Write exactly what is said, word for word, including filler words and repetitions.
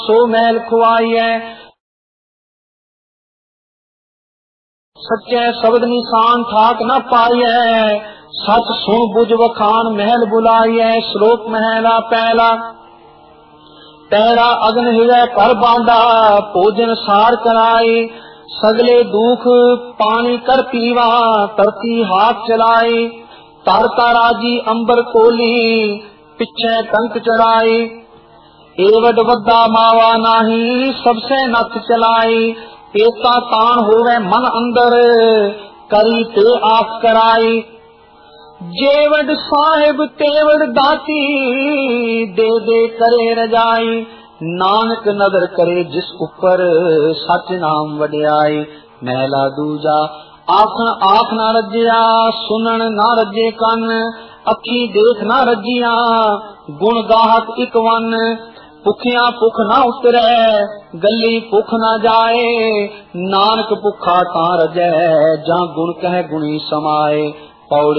सो मैल खुआइए। सच्चे शब्द निशान ठाक न पाइए, सच सुन बुझ वखान महल बुलाइए। श्लोक महला पहला। पैरा अग्न हृदय कर बांधा, भोजन सार कराई। सगले दुख पानी कर पीवा, तरती हाथ चलाई। तारता राजी अंबर कोली, पिछे टंक चढ़ाई। एवड वद्दा मावा नाही, सबसे नथ चलाई। एका तान होवे मन अंदर, करी ते आख कराई। जेवड साहिब तेवड दाती, दे दे करे रजाई। नानक नदर करे जिस उपर, सच नाम वड्याई। महला दूजा। आखन आख ना रजिया, सुनन ना रजे कन। अखी देख ना रजिया, गुण गाहक इक वन। भुखिया भुख ना उतरे, गली भुख ना जाए। नानक भुखा तां रजै, जां गुण कह गुणी समाए। पौड़ी।